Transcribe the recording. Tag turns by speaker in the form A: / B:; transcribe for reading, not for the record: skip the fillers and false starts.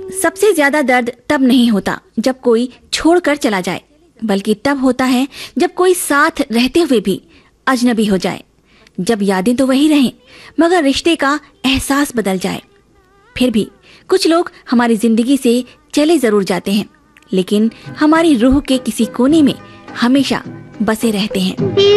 A: सबसे ज्यादा दर्द तब नहीं होता जब कोई छोड़कर चला जाए, बल्कि तब होता है जब कोई साथ रहते हुए भी अजनबी हो जाए। जब यादें तो वही रहें, मगर रिश्ते का एहसास बदल जाए। फिर भी कुछ लोग हमारी जिंदगी से चले जरूर जाते हैं, लेकिन हमारी रूह के किसी कोने में हमेशा बसे रहते हैं।